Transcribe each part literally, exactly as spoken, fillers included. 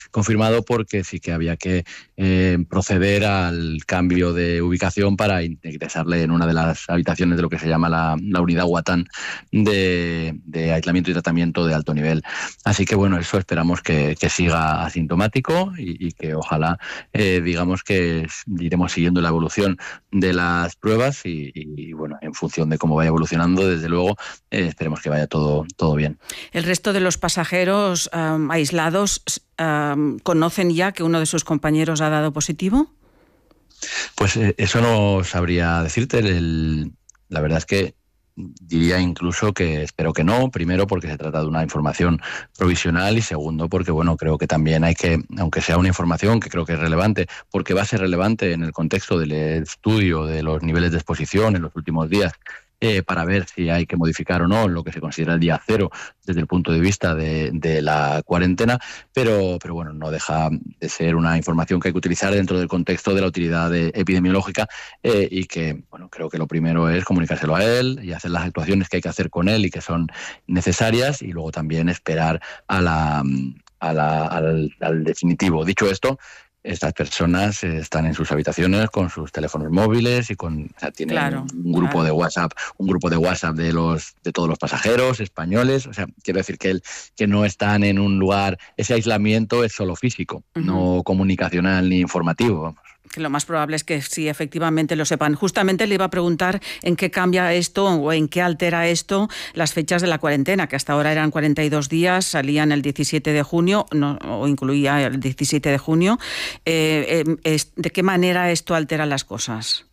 confirmado, porque sí que había que eh, proceder al cambio de ubicación para ingresarle en una de las habitaciones de lo que se llama la, la unidad Guatán de, de aislamiento y tratamiento de alto nivel. Así que bueno, eso esperamos que, que siga asintomático y, y que ojalá eh, digamos que iremos siguiendo la evolución de las pruebas y, y bueno, en función de cómo vaya evolucionando, desde luego eh, esperemos que vaya todo, todo bien. ¿El resto de los pasajeros um, aislados um, conocen ya que uno de sus compañeros ha dado positivo? Pues eh, eso no sabría decirte. El, la verdad es que diría incluso que espero que no, primero porque se trata de una información provisional y segundo porque bueno, creo que también hay que, aunque sea una información que creo que es relevante, porque va a ser relevante en el contexto del estudio de los niveles de exposición en los últimos días, Eh, para ver si hay que modificar o no lo que se considera el día cero desde el punto de vista de, de la cuarentena, pero, pero bueno, no deja de ser una información que hay que utilizar dentro del contexto de la utilidad de, epidemiológica eh, y que, bueno, creo que lo primero es comunicárselo a él y hacer las actuaciones que hay que hacer con él y que son necesarias y luego también esperar a la, a la, al, al definitivo. Dicho esto, estas personas están en sus habitaciones con sus teléfonos móviles y con, o sea, tienen claro, un grupo claro. de WhatsApp, un grupo de WhatsApp de los de todos los pasajeros españoles. O sea, quiero decir que el, que no están en un lugar, ese aislamiento es solo físico, uh-huh. no comunicacional ni informativo, vamos. Que lo más probable es que sí, efectivamente lo sepan. Justamente le iba a preguntar en qué cambia esto o en qué altera esto las fechas de la cuarentena, que hasta ahora eran cuarenta y dos días, salían el diecisiete de junio, no, o incluía el diecisiete de junio. Eh, eh, es, ¿De qué manera esto altera las cosas?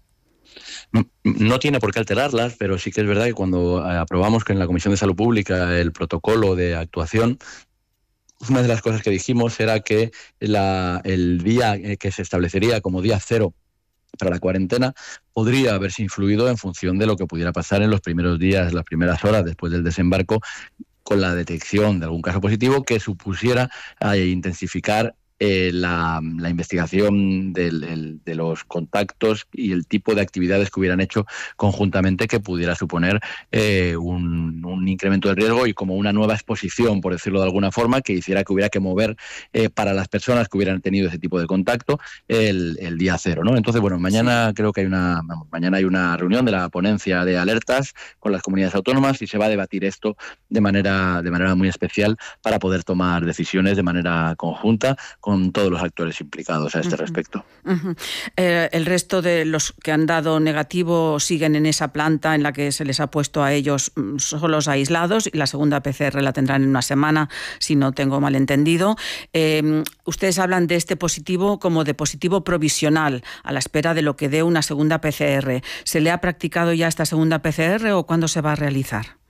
No tiene por qué alterarlas, pero sí que es verdad que cuando aprobamos que en la Comisión de Salud Pública el protocolo de actuación, una de las cosas que dijimos era que la, el día que se establecería como día cero para la cuarentena podría haberse influido en función de lo que pudiera pasar en los primeros días, las primeras horas después del desembarco, con la detección de algún caso positivo que supusiera eh, intensificar Eh, la, la investigación del, el, de los contactos y el tipo de actividades que hubieran hecho conjuntamente que pudiera suponer eh, un, un incremento del riesgo y como una nueva exposición, por decirlo de alguna forma, que hiciera que hubiera que mover eh, para las personas que hubieran tenido ese tipo de contacto el, el día cero, ¿no? Entonces, bueno, mañana sí. creo que hay una vamos, mañana hay una reunión de la ponencia de alertas con las comunidades autónomas y se va a debatir esto de manera, de manera muy especial para poder tomar decisiones de manera conjunta con todos los actores implicados a este uh-huh. respecto. Uh-huh. Eh, el resto de los que han dado negativo siguen en esa planta en la que se les ha puesto a ellos solos aislados y la segunda P C R la tendrán en una semana, si no tengo mal entendido. Eh, ustedes hablan de este positivo como de positivo provisional, a la espera de lo que dé una segunda P C R. ¿Se le ha practicado ya esta segunda P C R o cuándo se va a realizar?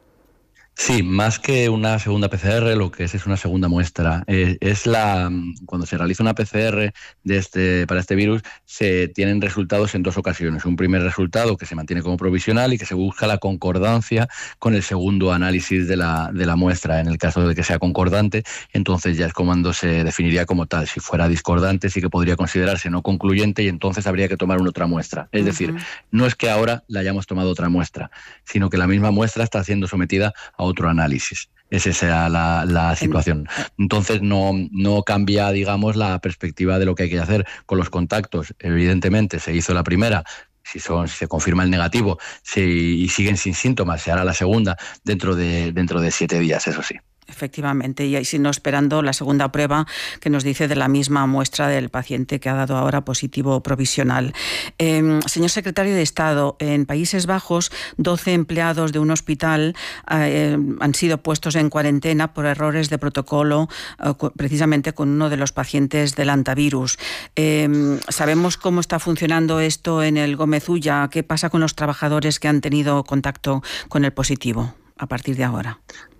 Sí, más que una segunda P C R, lo que es es una segunda muestra. Eh, es la cuando se realiza una P C R de este, para este virus, se tienen resultados en dos ocasiones. Un primer resultado que se mantiene como provisional y que se busca la concordancia con el segundo análisis de la, de la muestra. En el caso de que sea concordante, entonces ya es cuando se definiría como tal. Si fuera discordante, sí que podría considerarse no concluyente y entonces habría que tomar una otra muestra. Es uh-huh. decir, no es que ahora la hayamos tomado otra muestra, sino que la misma muestra está siendo sometida a otro análisis. Esa sea la, la situación. Entonces no, no cambia, digamos, la perspectiva de lo que hay que hacer con los contactos. Evidentemente se hizo la primera, si, son, si se confirma el negativo si, y siguen sin síntomas, se hará la segunda dentro de, dentro de siete días, eso sí. Efectivamente, y ahí si no esperando la segunda prueba que nos dice de la misma muestra del paciente que ha dado ahora positivo provisional. Eh, señor secretario de Estado, en Países Bajos, doce empleados de un hospital eh, han sido puestos en cuarentena por errores de protocolo, eh, precisamente con uno de los pacientes del hantavirus. Eh, ¿Sabemos cómo está funcionando esto en el Gómez Ulla? ¿Qué pasa con los trabajadores que han tenido contacto con el positivo a partir de ahora?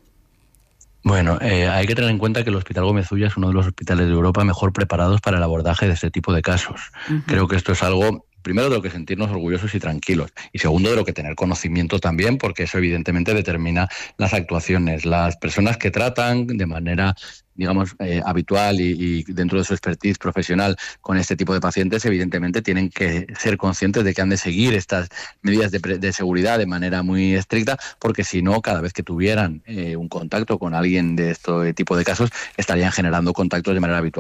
Bueno, eh, hay que tener en cuenta que el Hospital Gómez Ulla es uno de los hospitales de Europa mejor preparados para el abordaje de este tipo de casos. Uh-huh. Creo que esto es algo, primero, de lo que sentirnos orgullosos y tranquilos, y segundo, de lo que tener conocimiento también, porque eso evidentemente determina las actuaciones. Las personas que tratan de manera digamos, eh, habitual y, y dentro de su expertise profesional con este tipo de pacientes, evidentemente tienen que ser conscientes de que han de seguir estas medidas de, de seguridad de manera muy estricta, porque si no, cada vez que tuvieran eh, un contacto con alguien de este tipo de casos, estarían generando contactos de manera habitual.